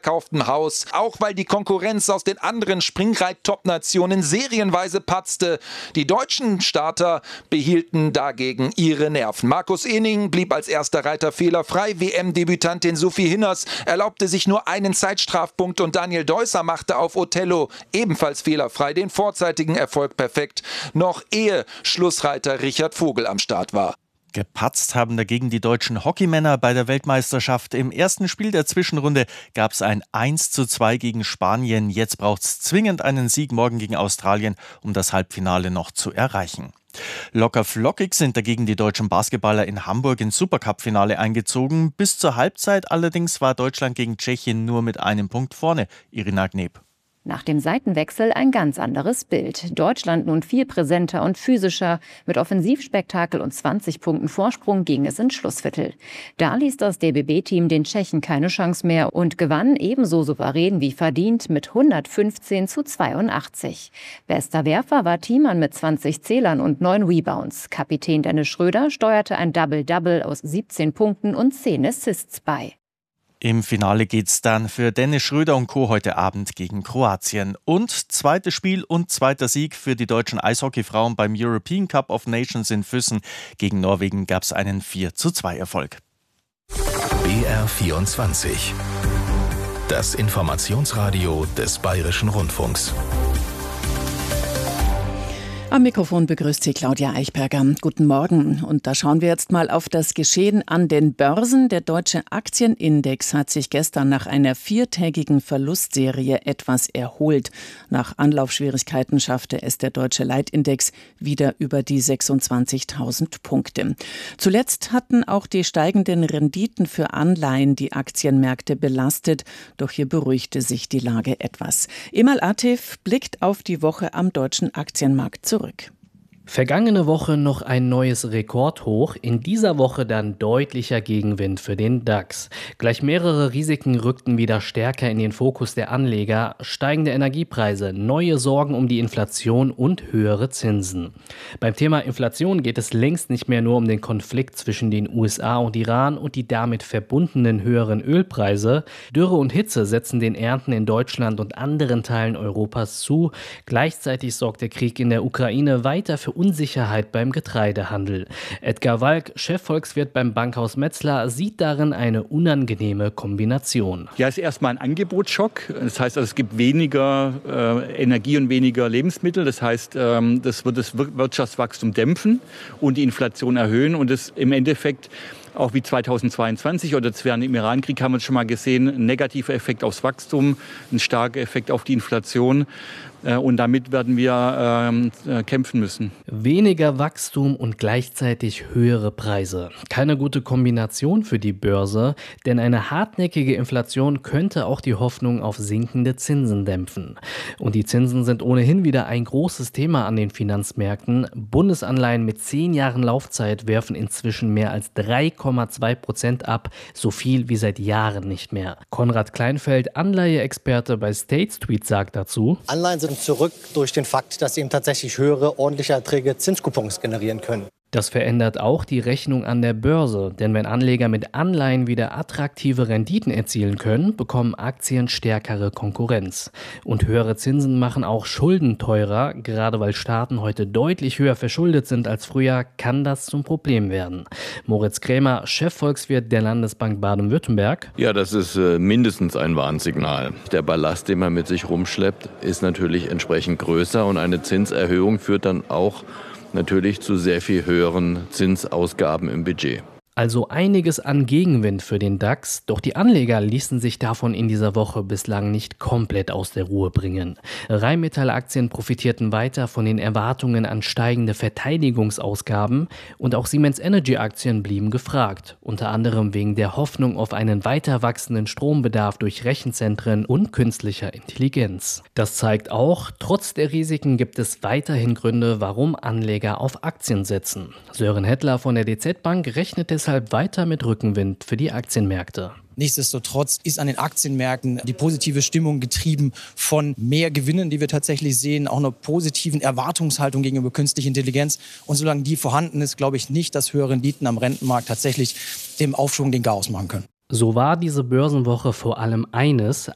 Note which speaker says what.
Speaker 1: ausverkauftem Haus, auch weil die Konkurrenz aus den anderen Springreit-Top-Nationen serienweise patzte. Die deutschen Starter behielten dagegen ihre Nerven. Markus Ening blieb als erster Reiter fehlerfrei. WM-Debütantin Sophie Hinners erlaubte sich nur einen Zeitstrafpunkt und Daniel Deusser machte auf Othello ebenfalls fehlerfrei den vorzeitigen Erfolg perfekt, noch ehe Schlussreiter Richard Vogel am Start war.
Speaker 2: Gepatzt haben dagegen die deutschen Hockeymänner bei der Weltmeisterschaft. Im ersten Spiel der Zwischenrunde gab es ein 1:2 gegen Spanien. Jetzt braucht es zwingend einen Sieg morgen gegen Australien, um das Halbfinale noch zu erreichen. Locker flockig sind dagegen die deutschen Basketballer in Hamburg ins Supercup-Finale eingezogen. Bis zur Halbzeit allerdings war Deutschland gegen Tschechien nur mit einem Punkt vorne. Irina Gneb.
Speaker 3: Nach dem Seitenwechsel ein ganz anderes Bild. Deutschland nun viel präsenter und physischer. Mit Offensivspektakel und 20 Punkten Vorsprung ging es ins Schlussviertel. Da ließ das DBB-Team den Tschechen keine Chance mehr und gewann ebenso souverän wie verdient mit 115:82. Bester Werfer war Thiemann mit 20 Zählern und 9 Rebounds. Kapitän Dennis Schröder steuerte ein Double-Double aus 17 Punkten und 10 Assists bei.
Speaker 2: Im Finale geht's dann für Dennis Schröder und Co. heute Abend gegen Kroatien. Und zweites Spiel und zweiter Sieg für die deutschen Eishockeyfrauen beim European Cup of Nations in Füssen. Gegen Norwegen gab's einen 4:2 Erfolg.
Speaker 4: BR24. Das Informationsradio des Bayerischen Rundfunks.
Speaker 5: Am Mikrofon begrüßt Sie Claudia Eichberger. Guten Morgen. Und da schauen wir jetzt mal auf das Geschehen an den Börsen. Der deutsche Aktienindex hat sich gestern nach einer 4-tägigen Verlustserie etwas erholt. Nach Anlaufschwierigkeiten schaffte es der deutsche Leitindex wieder über die 26.000 Punkte. Zuletzt hatten auch die steigenden Renditen für Anleihen die Aktienmärkte belastet. Doch hier beruhigte sich die Lage etwas. Emal Atif blickt auf die Woche am deutschen Aktienmarkt zurück.
Speaker 6: Vergangene Woche noch ein neues Rekordhoch, in dieser Woche dann deutlicher Gegenwind für den DAX. Gleich mehrere Risiken rückten wieder stärker in den Fokus der Anleger: steigende Energiepreise, neue Sorgen um die Inflation und höhere Zinsen. Beim Thema Inflation geht es längst nicht mehr nur um den Konflikt zwischen den USA und Iran und die damit verbundenen höheren Ölpreise. Dürre und Hitze setzen den Ernten in Deutschland und anderen Teilen Europas zu. Gleichzeitig sorgt der Krieg in der Ukraine weiter für Unsicherheit beim Getreidehandel. Edgar Walk, Chefvolkswirt beim Bankhaus Metzler, sieht darin eine unangenehme Kombination.
Speaker 7: Ja, es ist erstmal ein Angebotsschock. Das heißt, es gibt weniger Energie und weniger Lebensmittel. Das heißt, das wird das Wirtschaftswachstum dämpfen und die Inflation erhöhen. Und das im Endeffekt auch wie 2022 oder während dem Iran-Krieg haben wir schon mal gesehen, ein negativer Effekt aufs Wachstum, ein starker Effekt auf die Inflation. Und damit werden wir kämpfen müssen.
Speaker 6: Weniger Wachstum und gleichzeitig höhere Preise. Keine gute Kombination für die Börse, denn eine hartnäckige Inflation könnte auch die Hoffnung auf sinkende Zinsen dämpfen. Und die Zinsen sind ohnehin wieder ein großes Thema an den Finanzmärkten. Bundesanleihen mit 10 Jahren Laufzeit werfen inzwischen mehr als 3,2% ab, so viel wie seit Jahren nicht mehr. Konrad Kleinfeld, Anleiheexperte bei State Street, sagt dazu:
Speaker 8: Anleihen sind zurück durch den Fakt, dass sie eben tatsächlich höhere, ordentliche Erträge Zinskupons generieren können.
Speaker 6: Das verändert auch die Rechnung an der Börse, denn wenn Anleger mit Anleihen wieder attraktive Renditen erzielen können, bekommen Aktien stärkere Konkurrenz. Und höhere Zinsen machen auch Schulden teurer. Gerade weil Staaten heute deutlich höher verschuldet sind als früher, kann das zum Problem werden. Moritz Krämer, Chefvolkswirt der Landesbank Baden-Württemberg.
Speaker 9: Ja, das ist mindestens ein Warnsignal. Der Ballast, den man mit sich rumschleppt, ist natürlich entsprechend größer und eine Zinserhöhung führt dann auch natürlich zu sehr viel höheren Zinsausgaben im Budget.
Speaker 6: Also einiges an Gegenwind für den DAX, doch die Anleger ließen sich davon in dieser Woche bislang nicht komplett aus der Ruhe bringen. Rheinmetall-Aktien profitierten weiter von den Erwartungen an steigende Verteidigungsausgaben und auch Siemens Energy-Aktien blieben gefragt, unter anderem wegen der Hoffnung auf einen weiter wachsenden Strombedarf durch Rechenzentren und künstlicher Intelligenz. Das zeigt auch, trotz der Risiken gibt es weiterhin Gründe, warum Anleger auf Aktien setzen. Sören Hettler von der DZ Bank rechnet deshalb weiter mit Rückenwind für die Aktienmärkte.
Speaker 10: Nichtsdestotrotz ist an den Aktienmärkten die positive Stimmung getrieben von mehr Gewinnen, die wir tatsächlich sehen, auch einer positiven Erwartungshaltung gegenüber künstlicher Intelligenz. Und solange die vorhanden ist, glaube ich nicht, dass höhere Renditen am Rentenmarkt tatsächlich dem Aufschwung den Garaus machen können.
Speaker 6: So war diese Börsenwoche vor allem eines: